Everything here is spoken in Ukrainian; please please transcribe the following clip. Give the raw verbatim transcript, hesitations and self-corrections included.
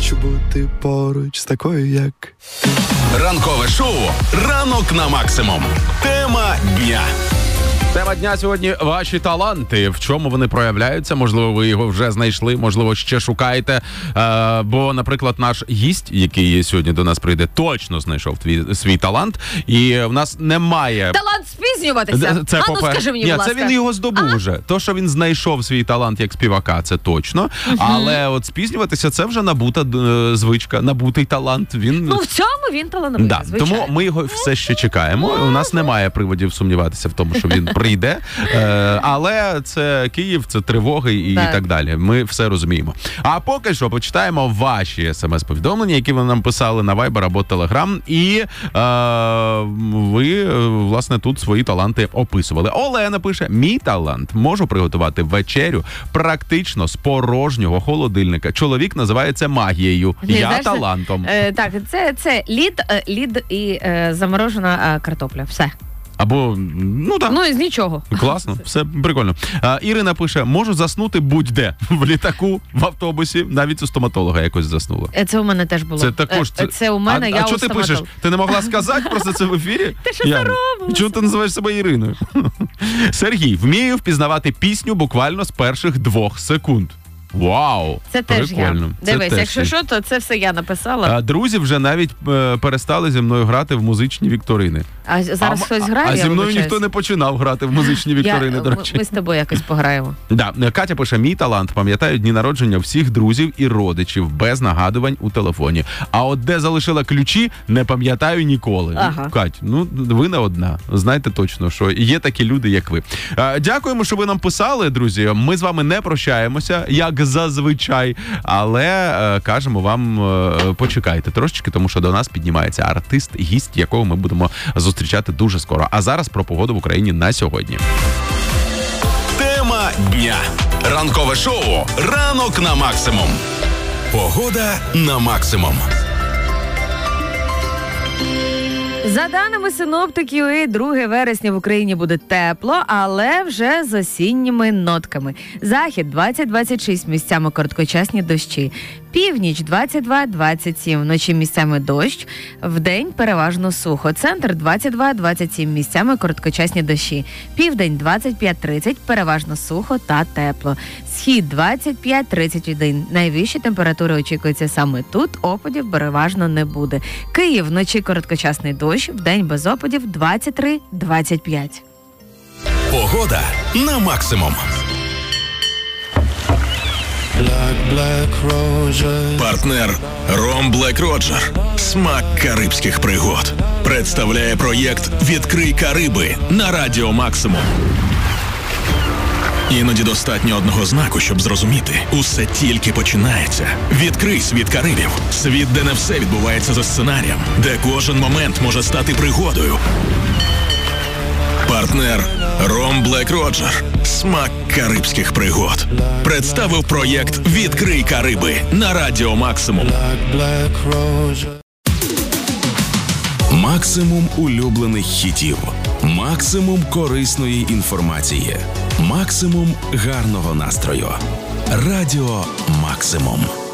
хочу бути поруч з такою, як ти. Ранкове шоу «Ранок на максимум». Тема дня. Тема дня сьогодні – ваші таланти. В чому вони проявляються? Можливо, ви його вже знайшли, можливо, ще шукаєте. Е, бо, наприклад, наш гість, який сьогодні до нас прийде, точно знайшов твій, свій талант. І в нас немає... Талант спізнюватися? Це, а ну попер... скажи мені, Ні, будь ласка. це він його здобув а? вже. То, що він знайшов свій талант як співака, це точно. Угу. Але от спізнюватися – це вже набута е, звичка, набутий талант. Він... Ну, в цьому він талановитий, да. звичайно. Тому ми його все ще чекаємо. У нас немає приводів сумніватися в тому, що він прийде. Е, але це Київ, це тривоги і так. так далі. Ми все розуміємо. А поки що почитаємо ваші смс-повідомлення, які ви нам писали на Viber або Telegram. І е, ви, власне, тут свої таланти описували. Олена пише: мій талант. Можу приготувати вечерю практично з порожнього холодильника. Чоловік називає це магією. Ні, Я знаєш, талантом. Е, так, це, це лід, лід і е, заморожена е, картопля. Все. Або, ну так. Ну, із нічого. Класно, все прикольно. А, Ірина пише: можу заснути будь-де. В літаку, в автобусі, навіть у стоматолога якось заснула. Це у мене теж було. Це також... Це, це у мене, а, я а у що ти стоматолог. пишеш? Ти не могла сказати просто це в ефірі? Ти що соромилася? Чому ти називаєш себе Іриною? Сергій: вмію впізнавати пісню буквально з перших двох секунд. Вау! Це теж прикольно. я. Дивись, теж якщо ти. що, то це все я написала. А, друзі вже навіть е, перестали зі мною грати в музичні вікторини. А зараз а, хтось грає, А зі я мною вибачаюсь. ніхто не починав грати в музичні вікторини, я, до речі. Ми з тобою якось пограємо. Да. Катя пише: мій талант. Пам'ятаю дні народження всіх друзів і родичів без нагадувань у телефоні. А от де залишила ключі, не пам'ятаю ніколи. Ага. Кать, ну ви не одна. Знайте точно, що є такі люди, як ви. А, дякуємо, що ви нам писали, друзі. Ми з вами не прощаємося, як зазвичай. Але е, кажемо вам, е, почекайте трошечки, тому що до нас піднімається артист, гість, якого ми будемо зустрічати дуже скоро. А зараз про погоду в Україні на сьогодні. Тема дня. Ранкове шоу «Ранок на максимум». Погода на максимум. За даними синоптиків, друге вересня в Україні буде тепло, але вже з осінніми нотками. Захід двадцять - двадцять шість, місцями короткочасні дощі. Північ двадцять два - двадцять сім, вночі місцями дощ, вдень переважно сухо. Центр двадцять два - двадцять сім, місцями короткочасні дощі. Південь двадцять п'ять - тридцять, переважно сухо та тепло. Схід двадцять п'ять - тридцять один. Найвищі температури очікуються саме тут, опадів переважно не буде. Київ вночі короткочасний дощ, вдень без опадів двадцять три - двадцять п'ять. Погода на максимум. Партнер Ром Блек Роджер. Смак карибських пригод. Представляє проєкт «Відкрий Кариби» на Радіо Максимум. Іноді достатньо одного знаку, щоб зрозуміти. Усе тільки починається. Відкрий світ Карибів. Світ, де не все відбувається за сценарієм. Де кожен момент може стати пригодою. Партнер Ром Блек Роджер. Смак карибських пригод. Представив проєкт «Відкрий Кариби» на Радіо Максимум. Максимум улюблених хітів. Максимум корисної інформації. Максимум гарного настрою. Радіо Максимум.